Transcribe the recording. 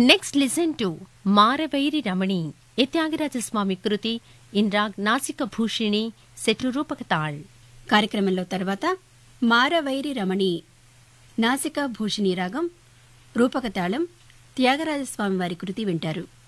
Next listen to మారవైరి Ramani A Tyagaraja Swamy Kriti in raag నాసిక భూషిణి సెట్లు రూపక తాళ్. కార్యక్రమంలో తర్వాత మారవైరి రమణి నాసిక భూషిణి రాగం రూపక తాళం త్యాగరాజస్వామి వారి కృతి వింటారు.